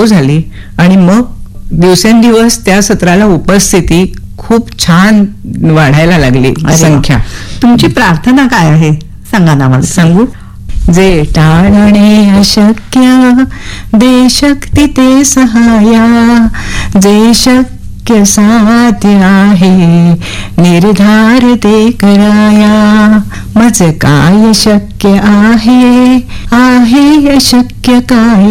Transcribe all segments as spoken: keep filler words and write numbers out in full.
सुरू झाली आणि मग दिवसेंदिवस त्या सत्राला उपस्थिती खूप छान वाढायला लागली संख्या. तुमची प्रार्थना काय आहे सांगा ना मला. सांगू. जे टाळणे अशक्य दे शक्ती ते सहाया, जे शक्य साध्य आहे निर्धार ते कराया, मज काय शक्य आहे आहे अशक्य काय,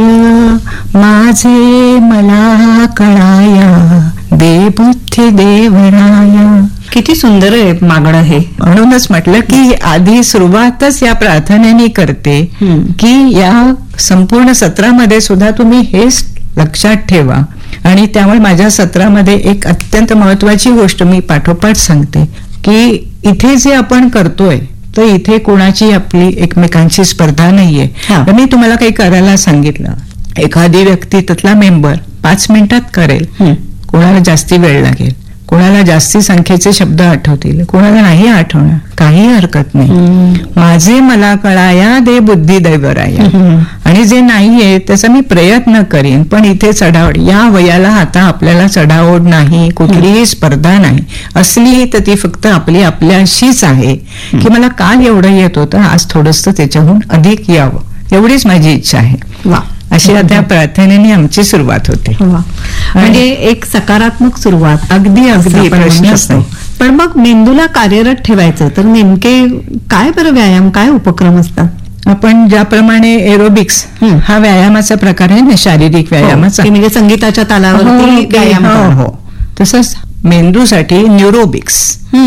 माझे मला कळाया दे बुद्धी देवराया. किती सुंदर आहे मागणं हे. म्हणूनच म्हटलं की आधी सुरुवातच या प्रार्थनेने करते की या संपूर्ण सत्रामध्ये सुद्धा तुम्ही हेच लक्षात ठेवा. आणि त्यामुळे माझ्या सत्रामध्ये एक अत्यंत महत्वाची गोष्ट मी पाठोपाठ सांगते की इथे जे आपण करतोय तर इथे कोणाची आपली एकमेकांची स्पर्धा नाहीये. तर मी तुम्हाला काही करायला सांगितलं, एखादी व्यक्ती त्यातला मेंबर पाच मिनिटात करेल, कोणाला जास्ती वेळ लागेल, कोणाला जास्ती संख्येचे शब्द आठवतील, कोणाला नाही आठवणार, काही हरकत नाही. माझे मला कळाया दे बुद्धी दैवराया. आणि जे नाहीये त्याचा मी प्रयत्न करीन, पण इथे चढावड या वयाला आता आपल्याला चढावड नाही, कुठलीही स्पर्धा नाही. असली तर ती फक्त आपली आपल्याशीच आहे की मला काल एवढं येत होतं, आज थोडंसं त्याच्याहून अधिक यावं, एवढीच माझी इच्छा आहे. वा, अशी त्या प्रार्थनेने आमची सुरुवात होते. म्हणजे एक सकारात्मक सुरुवात. अगदी अगदी प्रश्नच नाही. पण मग मेंदूला कार्यरत ठेवायचं तर नेमके काय बरं व्यायाम, काय उपक्रम असतात? आपण ज्याप्रमाणे एरोबिक्स हा व्यायामाचा प्रकार आहे ना, शारीरिक व्यायामाचा, म्हणजे संगीताच्या तालावरती व्यायाम. हो, तसंच मेंदूसाठी न्यूरोबिक्स.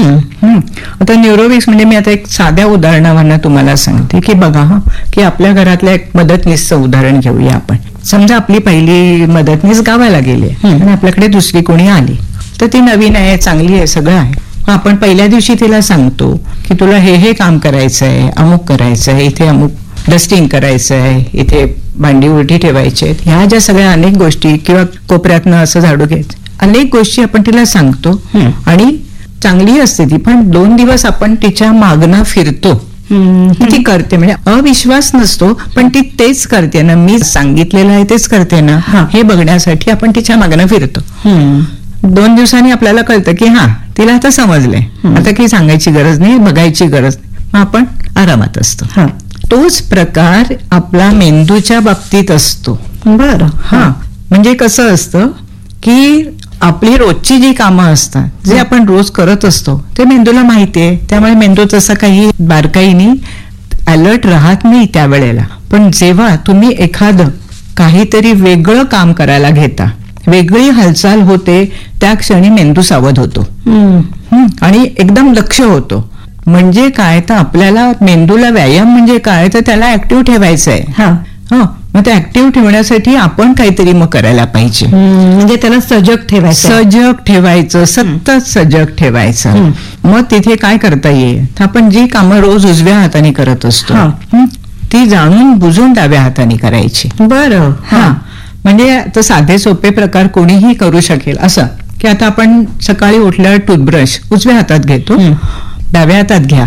आता न्यूरोबिक्स म्हणजे मी आता एक साध्या उदाहरणावरनं तुम्हाला सांगते की बघा हा की आपल्या घरातल्या एक मदतनीसचं उदाहरण घेऊया आपण. समजा आपली पहिली मदतनीस गावाला गेली आणि आपल्याकडे दुसरी कोणी आली, तर ती नवीन आहे, चांगली आहे, सगळं आहे. आपण पहिल्या दिवशी तिला सांगतो की तुला हे हे काम करायचं आहे, अमुक करायचं आहे, इथे अमुक डस्टिंग करायचं आहे, इथे भांडी उलटी ठेवायची आहेत, ह्या ज्या सगळ्या अनेक गोष्टी, किंवा कोपऱ्यातनं असं झाडू घ्यायचं, अनेक गोष्टी आपण तिला सांगतो. आणि चांगली असते ती, पण दोन दिवस आपण तिच्या मागणं फिरतो, ती करते, म्हणजे अविश्वास नसतो पण ती तेच करते ना, मी सांगितलेलं आहे तेच करते ना, हे बघण्यासाठी आपण तिच्या मागणं फिरतो. दोन दिवसांनी आपल्याला कळतं की हा तिला आता समजलंय, आता काही सांगायची गरज नाही, बघायची गरज नाही, मग आपण आरामात असतो. तोच प्रकार आपला मेंदूच्या बाबतीत असतो. बरं. हा, म्हणजे कसं असतं की आपली रोजची जी कामं असतात, जे आपण रोज करत असतो, ते मेंदूला माहितीये, त्यामुळे मेंदू तसं काही बारकाईने अलर्ट राहत नाही त्यावेळेला. पण जेव्हा तुम्ही एखादं काहीतरी वेगळं काम करायला घेता, वेगळी हालचाल होते, त्या क्षणी मेंदू सावध होतो आणि एकदम लक्ष होतो. म्हणजे काय, तर आपल्याला मेंदूला व्यायाम म्हणजे काय, तर त्याला ऍक्टिव्ह ठेवायचं आहे. हा, मग ते ऍक्टिव्ह ठेवण्यासाठी आपण काहीतरी मग करायला पाहिजे. म्हणजे त्याला सजग ठेवायचं, सजग ठेवायचं, सतत सजग ठेवायचं. मग तिथे काय करता येईल, तर आपण जी कामं रोज उजव्या हाताने करत असतो ती जाणून बुजून डाव्या हाताने करायची. बरं. हा, म्हणजे आता साधे सोपे प्रकार कोणीही करू शकेल. असं की आता आपण सकाळी उठल्यावर टूथब्रश उजव्या हातात घेतो, डाव्या हातात घ्या.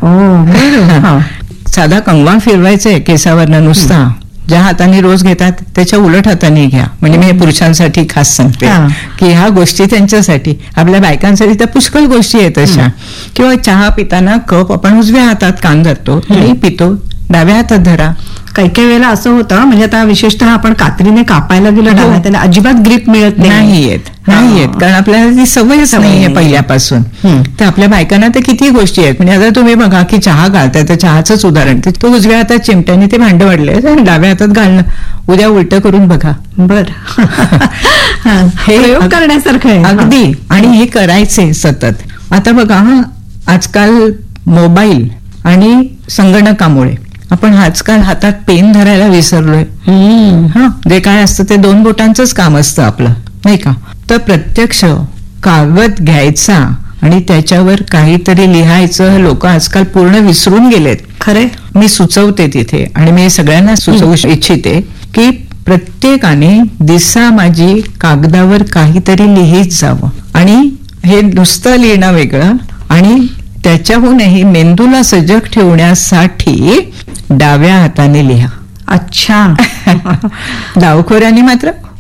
साधा कंगवा फिरवायचंय केसावरनं नुसता, ज्या हाताने रोज घेतात त्याच्या उलट हाताने घ्या. म्हणजे मी पुरुषांसाठी खास सांगते की ह्या गोष्टी त्यांच्यासाठी, आपल्या बायकांसाठी तर पुष्कळ गोष्टी आहेत अशा. किंवा चहा पिताना कप आपण उजव्या हातात कान धरतो, नाही पितो डाव्या हातात धरा. काही काही वेळेला असं होतं, म्हणजे आता विशेषतः आपण कात्रीने कापायला गेलं डाव्या हाताने, अजिबात ग्रीप मिळत नाही येत नाही येत कारण आपल्याला ती सवयच नाहीये पहिल्यापासून. तर आपल्या बायकांना तर किती गोष्टी आहेत. म्हणजे आता तुम्ही बघा की चहा घालताय, तर चहाच उदाहरण, तो उजव्या हातात चिमट्याने ते भांड वाढलंय, डाव्या हातात घालणं, उद्या उलट करून बघा. बर. हे प्रयोग करण्यासारखं आहे अगदी. आणि हे करायचे सतत. आता बघा हा, आजकाल मोबाईल आणि संगणकामुळे आपण आजकाल हातात पेन धरायला विसरलोय. हा, जे काय असतं ते दोन बोटांचंच काम असतं आपलं, नाही का. तर प्रत्यक्ष कागद घ्यायचा आणि त्याच्यावर काहीतरी लिहायचं लोक आजकाल पूर्ण विसरून गेलेत. खरे. मी सुचवते तिथे, आणि मी सगळ्यांना सुचवू इच्छिते की प्रत्येकाने दिसा माझी कागदावर काहीतरी लिहित जावं. आणि हे नुसतं लिहिणं वेगळं, आणि त्याच्याहूनही मेंदूला सजग ठेवण्यासाठी डाव्या हाताने लिहा. अच्छा. डावखोऱ्याने मात्र